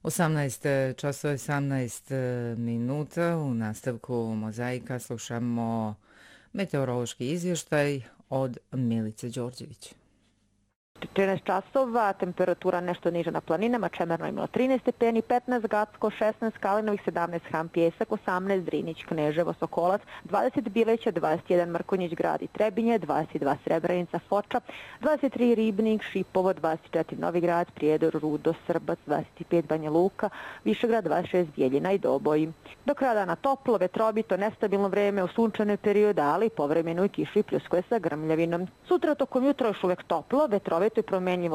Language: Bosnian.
18 časova 18 minuta. U nastavku Mozaika slušamo meteorološki izvještaj od Milice Đorđević. 14 časova, temperatura nešto niža na planinama, Čemerno imalo 13 stepeni, 15 Gacko, 16 Kalinovih, 17 Ham Pjesak, 18 Drinić, Kneževo, Sokolac, 20 Bileća, 21 Mrkonjić, Grad i Trebinje, 22 Srebrenica, Foča, 23 Ribnik, Šipovo, 24 Novigrad, Prijedor, Rudo, Srbac, 25 Banja Luka, Višegrad, 26 Bjeljina i Doboj. Do kraja dana toplo, vetrovito, nestabilno vreme u sunčane periode, ali povremeno i kišu i pljuskuje sa grmljavinom. Sutra tokom jutra još uvek toplo, vetrovito i promenljivo